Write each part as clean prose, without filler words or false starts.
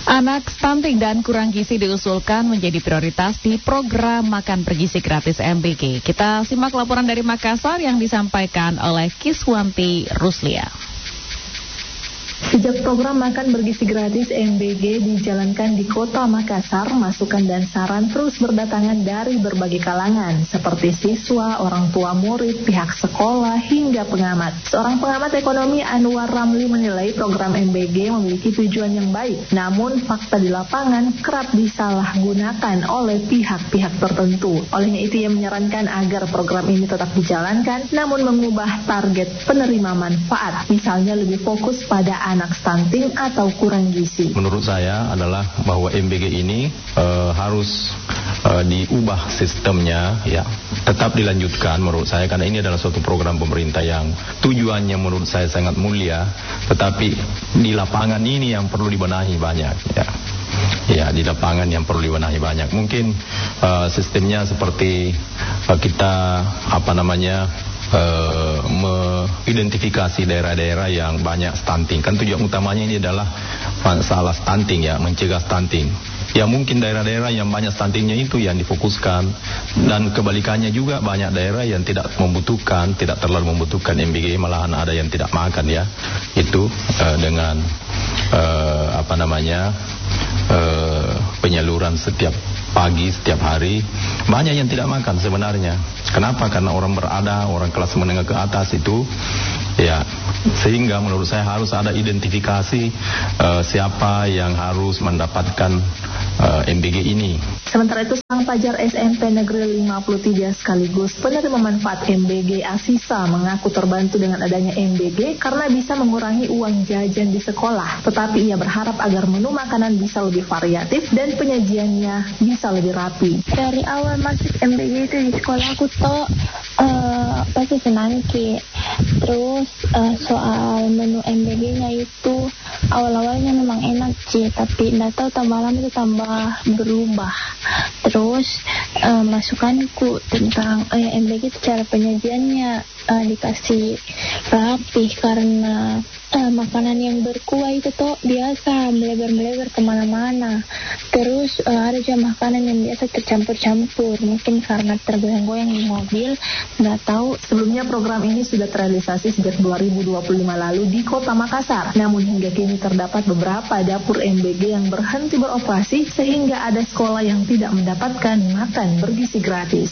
Anak stunting dan kurang gizi diusulkan menjadi prioritas di program makan bergizi gratis MBG. Kita simak laporan dari Makassar yang disampaikan oleh Kiswanti Ruslia. Sejak program makan bergizi gratis MBG dijalankan di Kota Makassar, masukan dan saran terus berdatangan dari berbagai kalangan, seperti siswa, orang tua murid, pihak sekolah, hingga pengamat. Seorang pengamat ekonomi Anwar Ramli menilai program MBG memiliki tujuan yang baik, namun fakta di lapangan kerap disalahgunakan oleh pihak-pihak tertentu. Olehnya itu ia menyarankan agar program ini tetap dijalankan, namun mengubah target penerima manfaat, misalnya lebih fokus pada anak stunting atau kurang gizi. Menurut saya adalah bahwa MBG ini harus diubah sistemnya, ya, tetap dilanjutkan menurut saya, karena ini adalah suatu program pemerintah yang tujuannya menurut saya sangat mulia, tetapi di lapangan ini yang perlu dibenahi banyak, ya. Ya, di lapangan yang perlu dibenahi banyak. Mungkin sistemnya seperti kita mengidentifikasi daerah-daerah yang banyak stunting. Kan tujuan utamanya ini adalah masalah stunting, ya, mencegah stunting. Ya, mungkin daerah-daerah yang banyak stuntingnya itu yang difokuskan, dan kebalikannya juga banyak daerah yang tidak terlalu membutuhkan MBG, malahan ada yang tidak makan, ya. Itu dengan penyaluran setiap pagi, setiap hari, banyak yang tidak makan sebenarnya. Kenapa? Karena orang kelas menengah ke atas itu, ya, sehingga menurut saya harus ada identifikasi siapa yang harus mendapatkan MBG ini. Sementara itu, sang pelajar SMP Negeri 53 sekaligus penerima manfaat MBG Asisa mengaku terbantu dengan adanya MBG karena bisa mengurangi uang jajan di sekolah. Tetapi ia berharap agar menu makanan bisa lebih variatif dan penyajiannya bisa lebih rapi. Dari awal masuk MBG itu di sekolah aku tuh pasti senang Ki. Terus soal menu MBG-nya itu awal-awalnya memang enak sih, tapi nggak tahu tambah lama itu tambah berubah. Terus masukanku tentang MBG itu cara penyajiannya dikasih rapi, karena makanan yang berkuah itu tuh biasa melebar-melebar kemana-mana. Terus ada juga makanan yang biasa tercampur-campur, mungkin karena tergoyang-goyang di mobil, nggak tahu. Sebelumnya program ini sudah terrealisasi sejak 2025 lalu di Kota Makassar. Namun hingga kini terdapat beberapa dapur MBG yang berhenti beroperasi sehingga ada sekolah yang tidak mendapatkan makan bergizi gratis.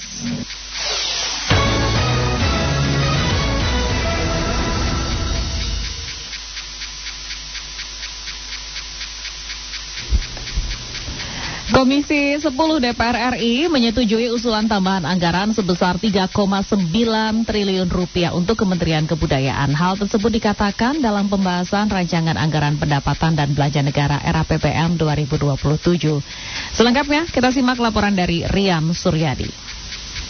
Komisi 10 DPR RI menyetujui usulan tambahan anggaran sebesar 3,9 triliun rupiah untuk Kementerian Kebudayaan. Hal tersebut dikatakan dalam pembahasan rancangan anggaran pendapatan dan belanja negara RAPBN 2027. Selengkapnya kita simak laporan dari Rian Suryadi.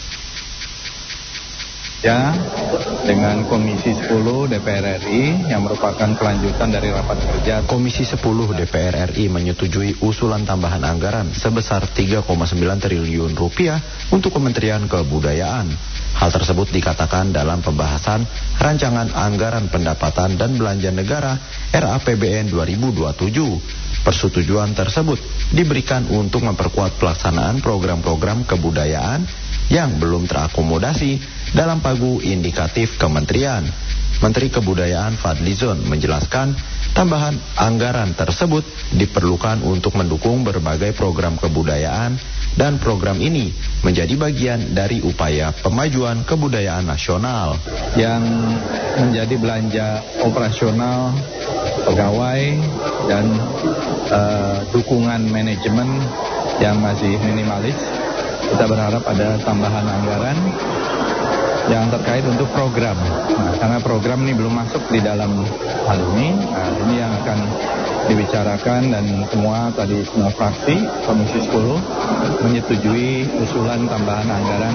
Ya, dengan Komisi 10 DPR RI yang merupakan kelanjutan dari rapat kerja. Komisi 10 DPR RI menyetujui usulan tambahan anggaran sebesar 3,9 triliun rupiah untuk Kementerian Kebudayaan. Hal tersebut dikatakan dalam pembahasan rancangan anggaran pendapatan dan belanja negara RAPBN 2027. Persetujuan tersebut diberikan untuk memperkuat pelaksanaan program-program kebudayaan yang belum terakomodasi dalam pagu indikatif kementerian. Menteri Kebudayaan Fadlizon menjelaskan tambahan anggaran tersebut diperlukan untuk mendukung berbagai program kebudayaan, dan program ini menjadi bagian dari upaya pemajuan kebudayaan nasional. Yang menjadi belanja operasional pegawai dan dukungan manajemen yang masih minimalis. Kita berharap ada tambahan anggaran yang terkait untuk program. Nah, karena program ini belum masuk di dalam hal ini, ini yang akan dibicarakan, dan semua fraksi Komisi 10 menyetujui usulan tambahan anggaran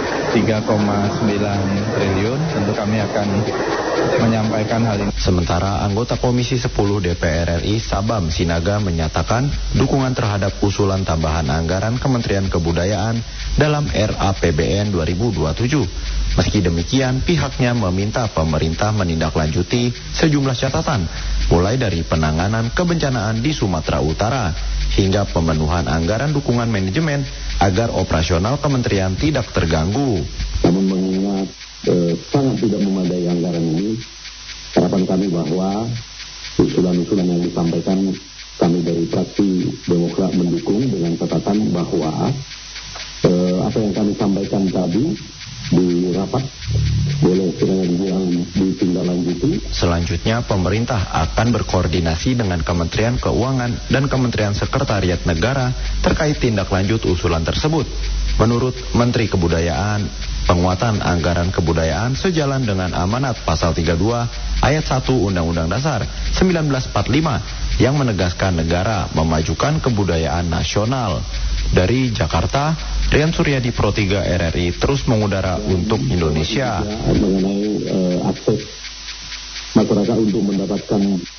3,9 triliun. Tentu kami akan menyampaikan hal ini. Sementara anggota Komisi 10 DPR RI Sabam Sinaga menyatakan dukungan terhadap usulan tambahan anggaran Kementerian Kebudayaan dalam RAPBN 2027. Meski demikian, pihaknya meminta pemerintah menindaklanjuti sejumlah catatan, mulai dari penanganan kebencanaan di Sumatera Utara hingga pemenuhan anggaran dukungan manajemen agar operasional kementerian tidak terganggu. Namun mengingat sangat tidak memadai anggaran ini, harapan kami bahwa usulan-usulan yang disampaikan kami dari fraksi Demokrat mendukung dengan catatan bahwa apa yang kami sampaikan tadi di rapat boleh kiranya ditindaklanjuti. Selanjutnya, pemerintah akan berkoordinasi dengan Kementerian Keuangan dan Kementerian Sekretariat Negara terkait tindak lanjut usulan tersebut. Menurut Menteri Kebudayaan, penguatan anggaran kebudayaan sejalan dengan amanat pasal 32 ayat 1 Undang-Undang Dasar 1945 yang menegaskan negara memajukan kebudayaan nasional. Dari Jakarta, Rian Suryadi, Pro 3 RRI terus mengudara untuk Indonesia. Mengenai akses masyarakat untuk mendapatkan